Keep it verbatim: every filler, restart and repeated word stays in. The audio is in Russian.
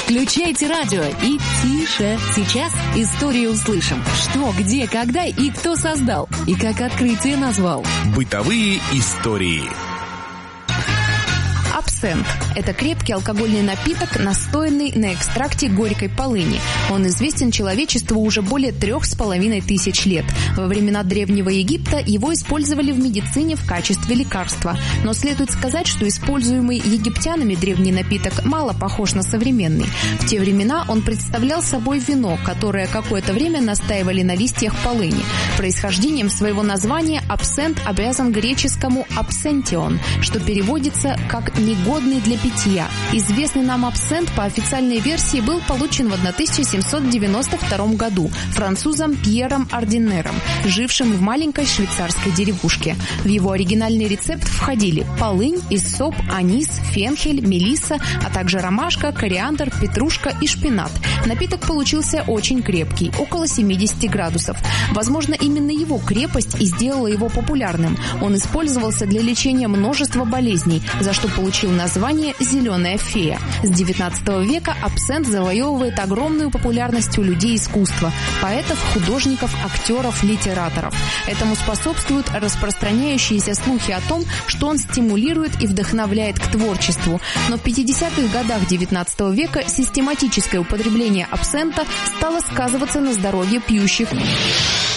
Включайте радио и тише. Сейчас историю услышим. Что, где, когда и кто создал. И как открытие назвал. Бытовые истории. Абсент – это крепкий алкогольный напиток, настоянный на экстракте горькой полыни. Он известен человечеству уже более трех с половиной тысяч лет. Во времена Древнего Египта его использовали в медицине в качестве лекарства. Но следует сказать, что используемый египтянами древний напиток мало похож на современный. В те времена он представлял собой вино, которое какое-то время настаивали на листьях полыни. Происхождением своего названия абсент обязан греческому «абсентион», что переводится как «негодный для питья». Известный нам абсент по официальной версии был получен в тысяча семьсот девяносто втором году французом Пьером Ардинером, жившим в маленькой швейцарской деревушке. В его оригинальный рецепт входили полынь, иссоп, анис, фенхель, мелисса, а также ромашка, кориандр, петрушка и шпинат. Напиток получился очень крепкий, около семидесяти градусов. Возможно, именно его крепость и сделала его популярным. Он использовался для лечения множества болезней, за что получил название «зеленая фея». С девятнадцатого века абсент завоевывает огромную популярность у людей искусства – поэтов, художников, актеров, литераторов. Этому способствуют распространяющиеся слухи о том, что он стимулирует и вдохновляет к творчеству. Но в пятидесятых годах девятнадцатого века систематическое употребление абсента стало сказываться на здоровье пьющих.